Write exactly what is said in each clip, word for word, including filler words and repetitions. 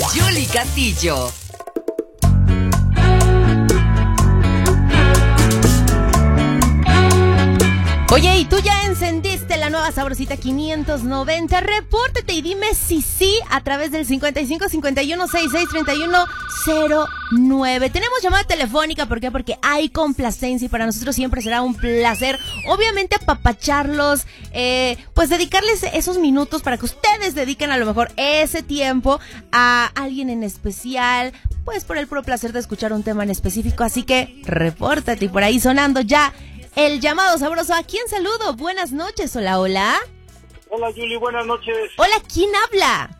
Yuli Castillo. Oye, ¿y tú ya encendiste la nueva Sabrosita quinientos noventa? Repórtate y dime si sí a través del cincuenta y cinco cincuenta y uno sesenta y seis treinta y uno cero nueve. Tenemos llamada telefónica, ¿por qué? Porque hay complacencia y para nosotros siempre será un placer, obviamente, apapacharlos, eh, pues dedicarles esos minutos para que ustedes dediquen a lo mejor ese tiempo a alguien en especial, pues por el puro placer de escuchar un tema en específico. Así que repórtate y por ahí sonando ya el llamado sabroso. ¿A quién saludo? Buenas noches. Hola, hola. Hola, Yuli, buenas noches. Hola, ¿quién habla?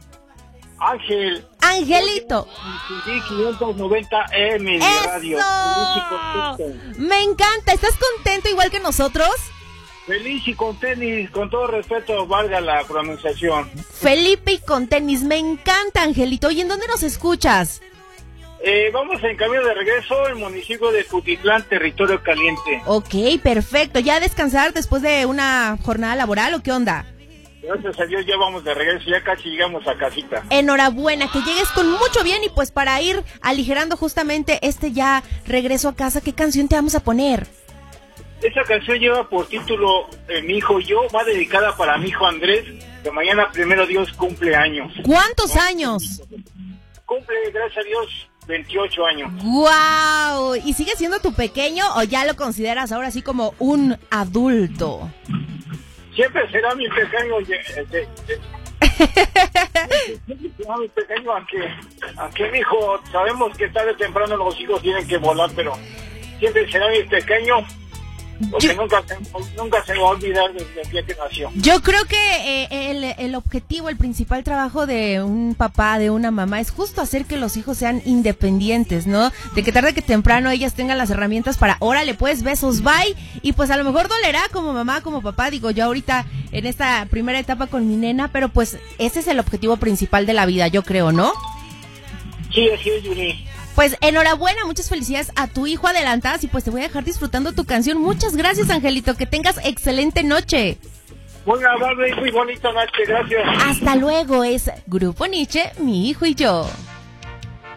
Ángel. Angelito. Sí, quinientos noventa M de ¡Eso! radio. Feliz y contento. Me encanta. ¿Estás contento igual que nosotros? Feliz y con tenis, con todo respeto, valga la pronunciación. Felipe y con tenis. Me encanta, Angelito. ¿Y en dónde nos escuchas? Eh, vamos en camino de regreso al municipio de Cutitlán, territorio caliente. Ok, perfecto. ¿Ya a descansar después de una jornada laboral o qué onda? Gracias a Dios ya vamos de regreso, ya casi llegamos a casita. Enhorabuena, que llegues con mucho bien y pues para ir aligerando justamente este ya regreso a casa, ¿qué canción te vamos a poner? Esa canción lleva por título eh, Mi hijo y yo, va dedicada para mi hijo Andrés, que mañana primero Dios cumple años. ¿Cuántos años? Cumple, gracias a Dios, veintiocho años. ¡Guau! ¿Y sigue siendo tu pequeño o ya lo consideras ahora así como un adulto? Siempre será mi pequeño. Este, este, siempre será mi pequeño, aunque, aunque mi hijo, sabemos que tarde o temprano los hijos tienen que volar, pero siempre será mi pequeño. Porque yo, nunca, nunca se me va a olvidar desde el día que nació. Yo creo que eh, el, el objetivo, el principal trabajo de un papá, de una mamá, es justo hacer que los hijos sean independientes, ¿no? De que tarde que temprano ellas tengan las herramientas para, órale, pues, besos, bye. Y pues a lo mejor dolerá como mamá, como papá, digo yo ahorita en esta primera etapa con mi nena, pero pues ese es el objetivo principal de la vida, yo creo, ¿no? Sí, así es, Yuri. Pues enhorabuena, muchas felicidades a tu hijo adelantadas y pues te voy a dejar disfrutando tu canción. Muchas gracias, Angelito, que tengas excelente noche. Muy amable y muy bonita noche, gracias. Hasta luego, es Grupo Nietzsche, mi hijo y yo.